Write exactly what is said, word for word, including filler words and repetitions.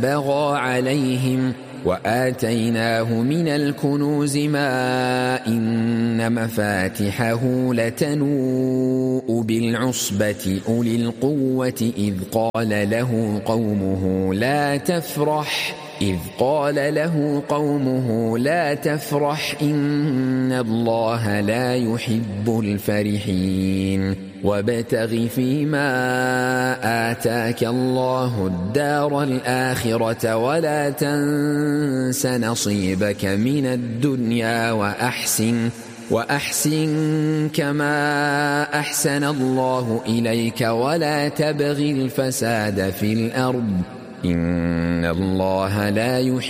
بغى عليهم وآتيناه من الكنوز ما إن مفاتحه لتنوء بالعصبة أولي القوة إذ قال له قومه لا تفرح إذ قال له قومه لا تفرح إن الله لا يحب الفرحين وابتغ فيما آتاك الله الدار الآخرة ولا تنس نصيبك من الدنيا وأحسن وأحسن كما أحسن الله إليك ولا تبغ الفساد في الأرض إن الله لا يحب